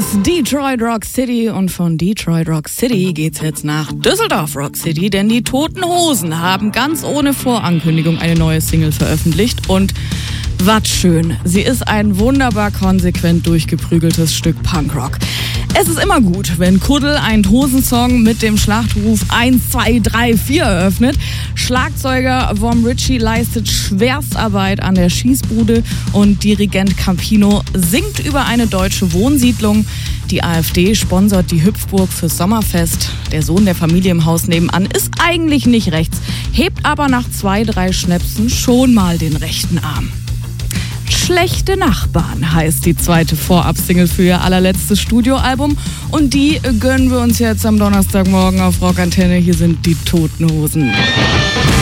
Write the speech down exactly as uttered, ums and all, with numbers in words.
Detroit Rock City und von Detroit Rock City geht's jetzt nach Düsseldorf Rock City, denn die Toten Hosen haben ganz ohne Vorankündigung eine neue Single veröffentlicht und was schön, sie ist ein wunderbar konsequent durchgeprügeltes Stück Punkrock. Es ist immer gut, wenn Kuddel einen Hosensong mit dem Schlachtruf eins, zwei, drei, vier eröffnet. Schlagzeuger Vom Ritchie leistet Schwerstarbeit an der Schießbude und Dirigent Campino singt über eine deutsche Wohnsiedlung. Die AfD sponsert die Hüpfburg fürs Sommerfest. Der Sohn der Familie im Haus nebenan ist eigentlich nicht rechts, hebt aber nach zwei, drei Schnäpsen schon mal den rechten Arm. Schlechte Nachbarn heißt die zweite Vorab-Single für ihr allerletztes Studioalbum und die gönnen wir uns jetzt am Donnerstagmorgen auf Rockantenne. Hier sind die Toten Hosen.